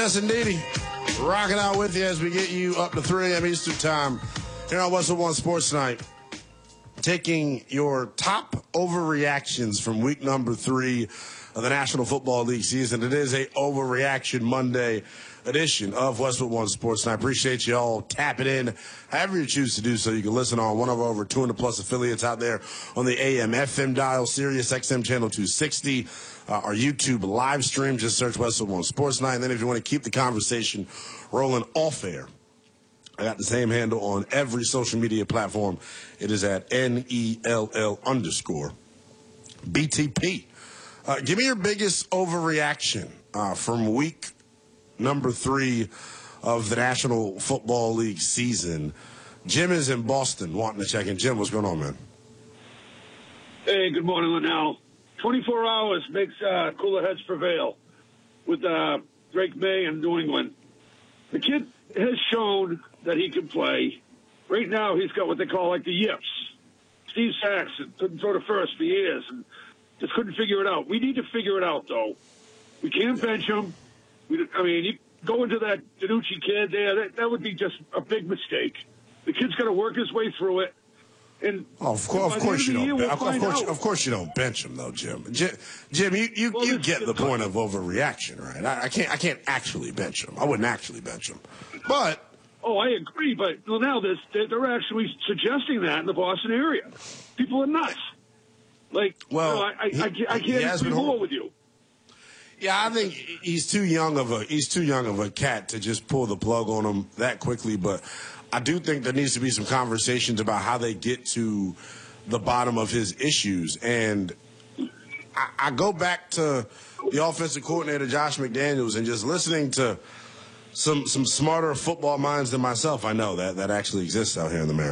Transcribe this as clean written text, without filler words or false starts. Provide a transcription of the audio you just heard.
Yes, indeedy. Rocking out with you as we get you up to 3 a.m. Eastern Time here on What's Up One Sports Night. Taking your top overreactions from week number 3 of the National Football League season. It is a Overreaction Monday edition of Westwood One Sports. And I appreciate you all tapping in however you choose to do so. You can listen on one of our over 200 plus affiliates out there on the AM FM dial, Sirius XM channel 260, our YouTube live stream. Just search Westwood One Sports Night. And then if you want to keep the conversation rolling off air, I got the same handle on every social media platform. It is at NELL_BTP. Give me your biggest overreaction from week number 3 of the National Football League season. Jim is in Boston wanting to check in. Jim, what's going on, man? Hey, good morning, Linnell. 24 hours makes cooler heads prevail with Drake May in New England. The kid has shown that he can play. Right now, he's got what they call like the yips. Steve Saxon couldn't throw to first for years and just couldn't figure it out. We need to figure it out, though. We can't bench him. You go into that Danucci kid there, that would be just a big mistake. The kid's got to work his way through it. And of course you don't. Of course you don't bench him, though, Jim. Jim, you get the point of overreaction, right? I can't actually bench him. I wouldn't actually bench him, but. Oh, I agree, but now they're actually suggesting that in the Boston area. People are nuts. Like, well, I can't agree more with you. Yeah, I think he's too young of a cat to just pull the plug on him that quickly. But I do think there needs to be some conversations about how they get to the bottom of his issues. And I go back to the offensive coordinator Josh McDaniels and just listening to some smarter football minds than myself. I know that actually exists out here in the America.